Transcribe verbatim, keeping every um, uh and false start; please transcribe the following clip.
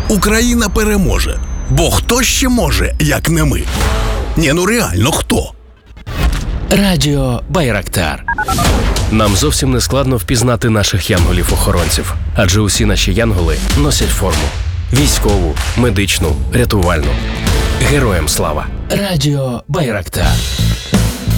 Україна переможе. Бо хто ще може, як не ми? Ні, ну реально, хто? Радіо Байрактар. Нам зовсім не складно впізнати наших янголів-охоронців, адже усі наші янголи носять форму. Військову, медичну, рятувальну. Героям слава. Радіо Байрактар.